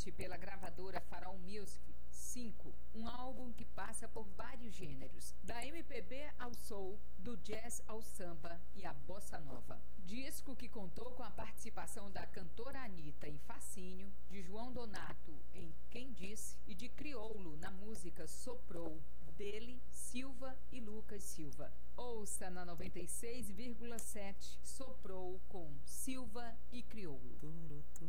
Presente pela gravadora Farol Music 5, um álbum que passa por vários gêneros, da MPB ao soul, do jazz ao samba e à bossa nova. Disco que contou com a participação da cantora Anitta em Fascínio, de João Donato em Quem Disse e de Crioulo na música Soprou, dele, Silva e Lucas Silva. Ouça na 96,7 Soprou com Silva e Crioulo.